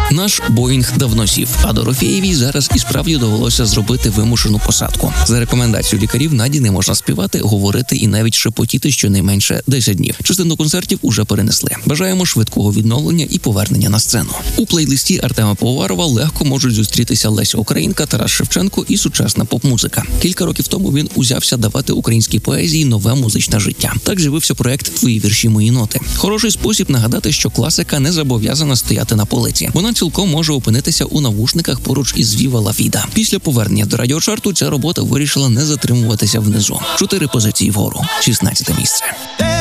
Наш Боїнг давно сів, а Дорофєєвій зараз і справді довелося зробити вимушену посадку. За рекомендацією лікарів Наді не можна співати, говорити і навіть шепотіти щонайменше 10 днів. Частину концертів уже перенесли. Бажаємо швидкого відновлення і повернення на сцену. У плейлисті Артема Пивоварова легко можуть зустрітися Леся Українка, Тарас Шевченко і сучасна поп-музика. Кілька років тому він узявся давати українській поезії нове музичне життя. Так з'явився проект «Твої вірші, мої ноти». Хороший спосіб нагадати, що класика не зобов'язана стояти на полиці. Вона цілком може опинитися у навушниках поруч із «Віва ла Віда». Після повернення до радіочарту ця робота вирішила не затримуватися внизу. 4 позиції вгору. 16 місце.